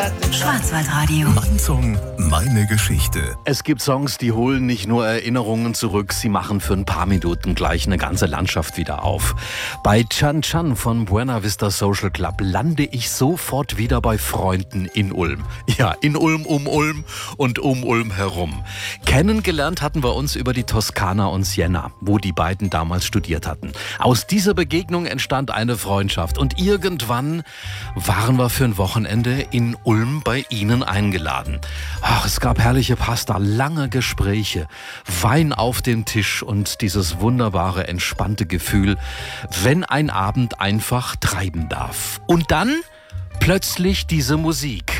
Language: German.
Schwarzwaldradio. Mein Song, meine Geschichte. Es gibt Songs, die holen nicht nur Erinnerungen zurück, sie machen für ein paar Minuten gleich eine ganze Landschaft wieder auf. Bei Chan Chan von Buena Vista Social Club lande ich sofort wieder bei Freunden in Ulm. Ja, in Ulm, um Ulm und um Ulm herum. Kennengelernt hatten wir uns über die Toskana und Siena, wo die beiden damals studiert hatten. Aus dieser Begegnung entstand eine Freundschaft und irgendwann waren wir für ein Wochenende in Ulm bei ihnen eingeladen. Ach, es gab herrliche Pasta, lange Gespräche, Wein auf dem Tisch und dieses wunderbare, entspannte Gefühl, wenn ein Abend einfach treiben darf. Und dann plötzlich diese Musik.